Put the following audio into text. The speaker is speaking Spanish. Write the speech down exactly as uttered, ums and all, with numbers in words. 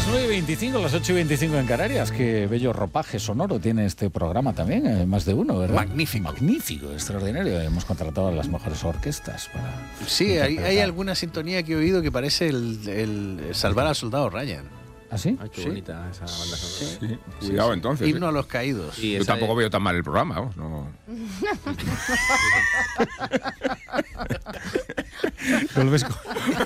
las nueve y veinticinco, las ocho y veinticinco en Canarias. Qué bello ropaje sonoro tiene este programa también, eh, más de uno, ¿verdad? Magnífico. Magnífico, extraordinario. Hemos contratado a las mejores orquestas para... Sí, hay, hay alguna sintonía que he oído que parece el, el Salvar al Soldado Ryan. ¿Ah, sí? Ay, qué Sí. bonita esa banda sonora. Sí, cuidado sí. entonces. Himno ¿eh? a los caídos. Y Yo esa tampoco de- veo tan mal el programa, vamos, no. Vuelves con-